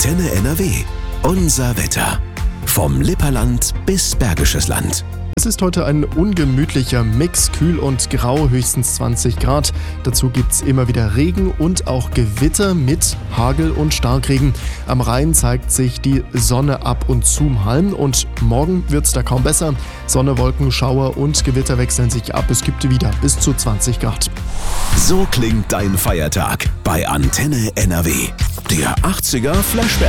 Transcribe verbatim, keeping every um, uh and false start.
Antenne N R W. Unser Wetter. Vom Lipperland bis Bergisches Land. Es ist heute ein ungemütlicher Mix, kühl und grau, höchstens zwanzig Grad. Dazu gibt es immer wieder Regen und auch Gewitter mit Hagel und Starkregen. Am Rhein zeigt sich die Sonne ab und zu mal und morgen wird es da kaum besser. Sonne, Wolken, Schauer und Gewitter wechseln sich ab. Es gibt wieder bis zu zwanzig Grad. So klingt dein Feiertag bei Antenne N R W. Der achtziger Flashback.